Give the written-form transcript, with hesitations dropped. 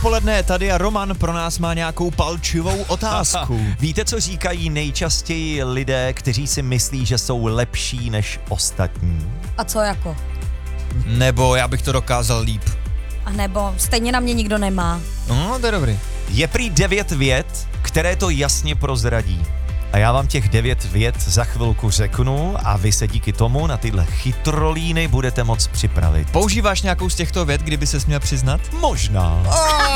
dopoledne, tady a Roman pro nás má nějakou palčivou otázku. Víte, co říkají nejčastěji lidé, kteří si myslí, že jsou lepší než ostatní? A co jako? Nebo já bych to dokázal líp. A nebo stejně na mě nikdo nemá. No, to je dobrý. Je prý 9 vět, které to jasně prozradí. A já vám těch 9 vět za chvilku řeknu a vy se díky tomu na tyhle chytrolíny budete moc připravit. Používáš nějakou z těchto vět, kdyby ses měl přiznat? Možná.